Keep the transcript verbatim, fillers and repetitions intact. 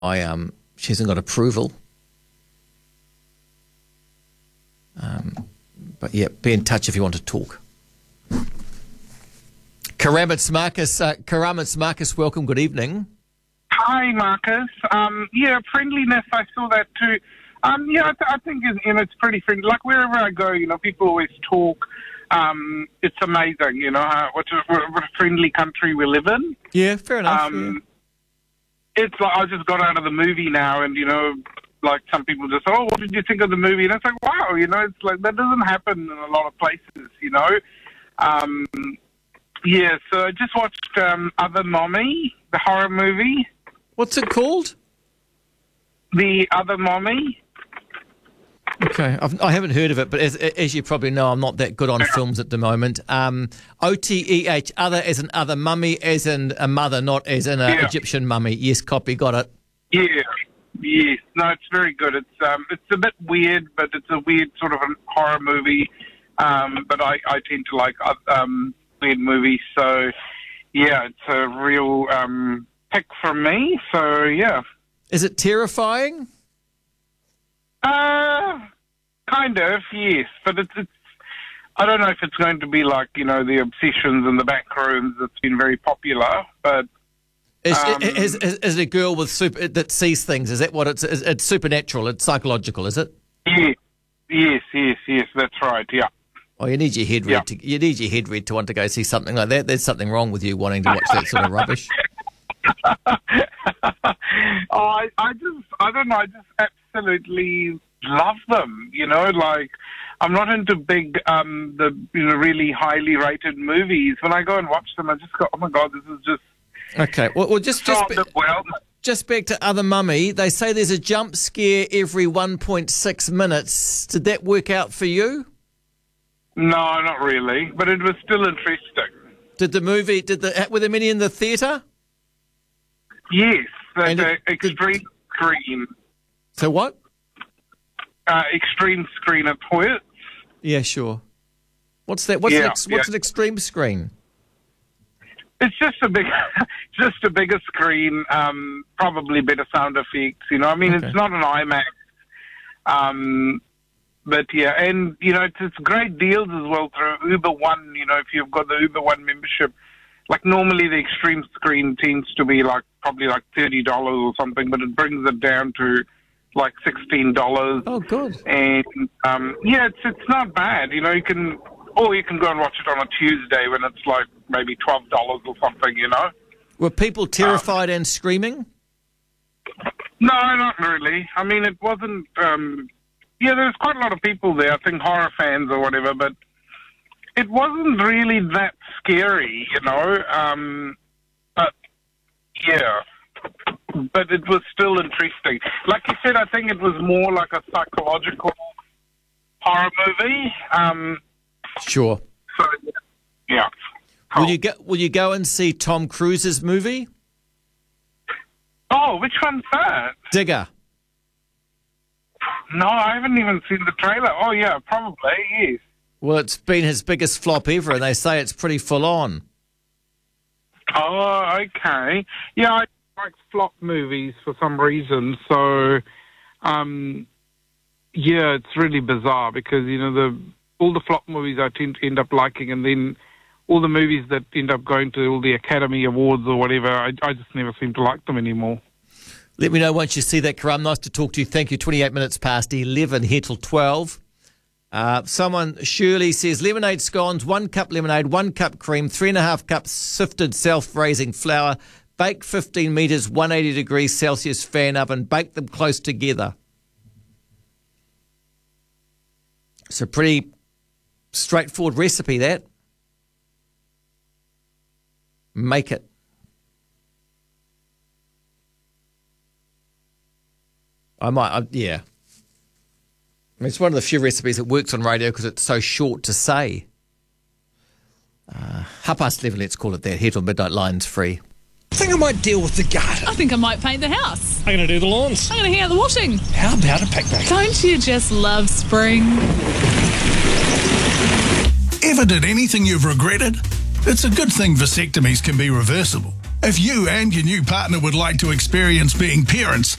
I um, she hasn't got approval. Um, but yeah, be in touch if you want to talk. Karamitz Marcus, uh, Karamitz Marcus, welcome. Good evening. Hi, Marcus. Um, yeah, friendliness. I saw that too. Um, yeah, I, th- I think it's, you know, it's pretty friendly. Like wherever I go, you know, people always talk. Um, it's amazing, you know, how, what, a, what a friendly country we live in. Yeah, fair enough. Um, yeah. It's like I just got out of the movie now, and you know, like some people just, oh, what did you think of the movie? And it's like, wow, you know, it's like that doesn't happen in a lot of places, you know. Um, yeah, so I just watched um, Other Mommy, the horror movie. What's it called? The Other Mommy. Okay, I've, I haven't heard of it, but as, as you probably know, I'm not that good on films at the moment. Um, O T E H, other as in other, mummy as in a mother, not as in an Yeah. Egyptian mummy. Yes, copy, got it. Yeah, yes. No, it's very good. It's um, it's a bit weird, but it's a weird sort of a horror movie. Um, but I, I tend to like um, weird movies, so yeah, it's a real um, pick from me. So yeah. Is it terrifying? Uh, kind of, yes. But it's, it's, I don't know if it's going to be like, you know, the Obsessions and the Backrooms that's been very popular, but... Is, um, is, is, is it a girl with super, that sees things? Is that what it's... Is, it's supernatural, it's psychological, is it? Yeah, yes, yes, yes, that's right, yeah. Oh, you need your head read. Yeah. To, you need your head read to want to go see something like that. There's something wrong with you wanting to watch that sort of rubbish. oh, I, I just, I don't know, I just absolutely love them, you know, like, I'm not into big, um, the, you know, really highly rated movies. When I go and watch them, I just go, oh my God, this is just... Okay, well, well just, just, so well. just back to Other Mummy, they say there's a jump scare every one point six minutes. Did that work out for you? No, not really, but it was still interesting. Did the movie, did the, were there many in the theatre? Yes, the, And the it- extreme screen, So what? uh, extreme screen at Hoyts. Yeah, sure. What's that? What's, Yeah, an, ex, what's yeah. an extreme screen? It's just a big, just a bigger screen, um, probably better sound effects. You know, I mean, Okay. it's not an IMAX, um, but yeah, and you know, it's, it's great deals as well through Uber One. You know, if you've got the Uber One membership, like normally the extreme screen tends to be like probably like thirty dollars or something, but it brings it down to like sixteen dollars. Oh, good. And um, yeah, it's it's not bad. You know, you can, or you can go and watch it on a Tuesday when it's like maybe twelve dollars or something. You know. Were people terrified and screaming? No, not really. I mean, it wasn't. Um, yeah, there's quite a lot of people there. I think horror fans or whatever, but it wasn't really that scary. You know. Um, but yeah. But it was still interesting. Like you said, I think it was more like a psychological horror movie. Um, Sure. so, yeah. Will you go? Will you go and see Tom Cruise's movie Oh, which one's that? Digger? No, I haven't even seen the trailer. Oh, yeah, probably, yes. Well, it's been his biggest flop ever, and they say it's pretty full on. Oh, okay. Yeah, I like flop movies for some reason. So, um, yeah, it's really bizarre because, you know, the all the flop movies I tend to end up liking, and then all the movies that end up going to all the Academy Awards or whatever, I, I just never seem to like them anymore. Let me know once you see that, Karam. Nice to talk to you. Thank you. twenty-eight minutes past eleven, here till twelve. Uh, someone, Shirley, says lemonade scones, one cup lemonade, one cup cream, three and a half cups sifted self-raising flour, bake fifteen metres, one hundred eighty degrees Celsius fan oven, bake them close together. It's a pretty straightforward recipe, that. Make it. I might, I, yeah. I mean, it's one of the few recipes that works on radio because it's so short to say. Uh, half past eleven, let's call it that. Here till midnight, lines free. I think I might deal with the garden. I think I might paint the house. I'm going to do the lawns. I'm going to hang out the washing. How about a picnic? Don't you just love spring? Ever did anything you've regretted? It's a good thing vasectomies can be reversible. If you and your new partner would like to experience being parents,